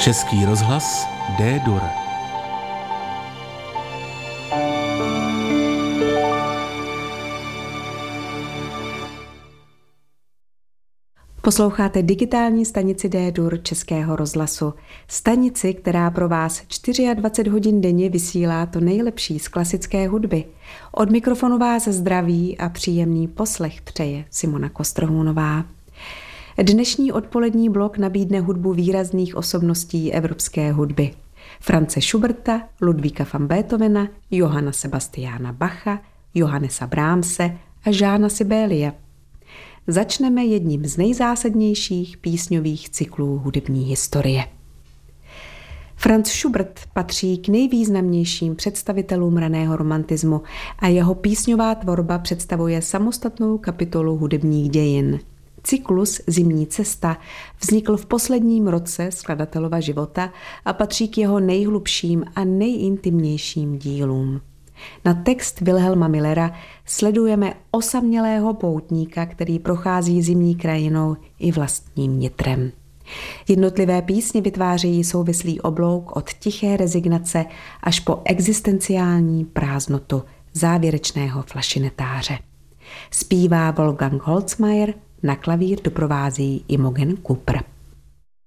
Český rozhlas D-dur. Posloucháte digitální stanici D-dur Českého rozhlasu. Stanici, která pro vás 24 hodin denně vysílá to nejlepší z klasické hudby. Od mikrofonu vás zdraví a příjemný poslech přeje Simona Kostrhůnová. Dnešní odpolední blok nabídne hudbu výrazných osobností evropské hudby. France Schuberta, Ludvíka van Beethovena, Johanna Sebastiana Bacha, Johannesa Brahmse a Jeana Sibelia. Začneme jedním z nejzásadnějších písňových cyklů hudební historie. Franz Schubert patří k nejvýznamnějším představitelům raného romantismu a jeho písňová tvorba představuje samostatnou kapitolu hudebních dějin. Cyklus Zimní cesta vznikl v posledním roce skladatelova života a patří k jeho nejhlubším a nejintimnějším dílům. Na text Wilhelma Millera sledujeme osamělého poutníka, který prochází zimní krajinou i vlastním nitrem. Jednotlivé písně vytvářejí souvislý oblouk od tiché rezignace až po existenciální prázdnotu závěrečného flašinetáře. Zpívá Wolfgang Holzmeier, na klavír doprovází Imogen Cooper.